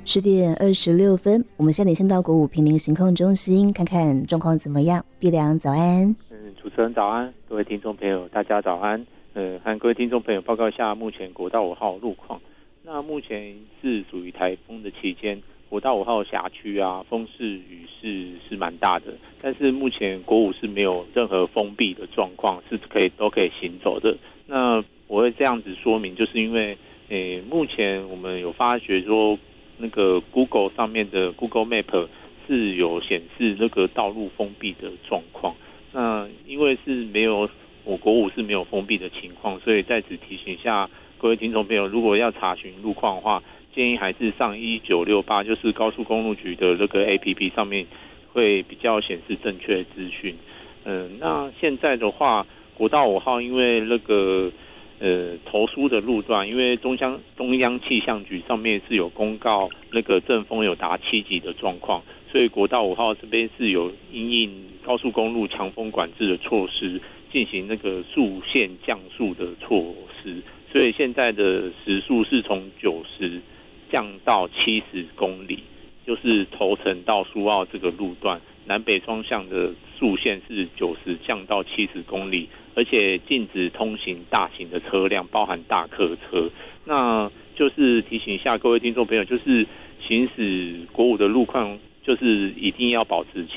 10:26，我们现在先到国五坪林行控中心看看状况怎么样。碧良早安。 主持人早安，各位听众朋友大家早安。和各位听众朋友报告一下目前国道5号路况。那目前是属于台风的期间，国道5号辖区啊，风势雨势是蛮大的，但是目前国五是没有任何封闭的状况，是都可以行走的。那我会这样子说明，就是因为目前我们有发觉说，那个 Google 上面的 Google Map 是有显示那个道路封闭的状况。那因为是没有我国五是没有封闭的情况，所以在此提醒一下各位听众朋友，如果要查询路况的话，建议还是上1968，就是高速公路局的那个 APP 上面会比较显示正确的资讯。那现在的话，国道5号因为那个投书的路段，因为中央气象局上面是有公告那个阵风有达7级的状况，所以国道5号这边是有因应高速公路强风管制的措施，进行那个速限降速的措施，所以现在的时速是从90降到70公里，就是头城到苏澳这个路段南北双向的速限是90降到70公里，而且禁止通行大型的车辆，包含大客车。那就是提醒一下各位听众朋友，就是行驶国五的路况，就是一定要保持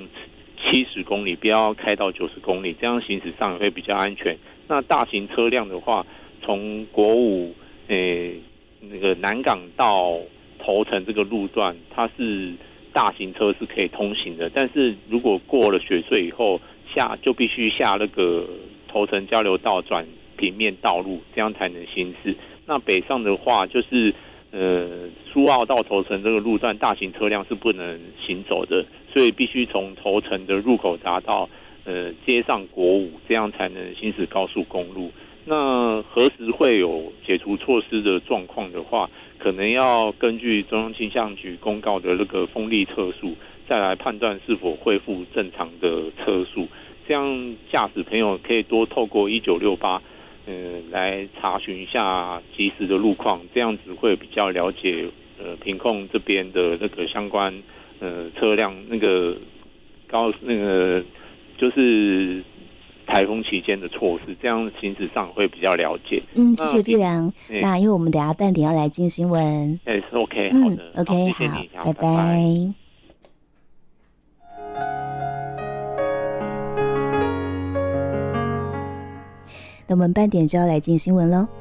70公里，不要开到90公里，这样行驶上也会比较安全。那大型车辆的话，从国五那个南港到头城这个路段，它是大型车是可以通行的，但是如果过了雪隧以后就必须下那个头城交流道转平面道路，这样才能行驶。那北上的话，就是苏澳到头城这个路段，大型车辆是不能行走的，所以必须从头城的入口匝道接上国五，这样才能行驶高速公路。那何时会有解除措施的状况的话，可能要根据中央气象局公告的那个风力测速，再来判断是否恢复正常的车速。这样驾驶朋友可以多透过1968来查询一下即时的路况，这样子会比较了解屏控这边的那个相关车辆那个就是台风期间的措施，这样行驶上会比较了解。 谢谢碧良。那因为我们等一下半点要来进新闻。 是 OK， 好的 ，OK， 好，谢谢你， 拜拜。那我们半点就要来进新闻喽。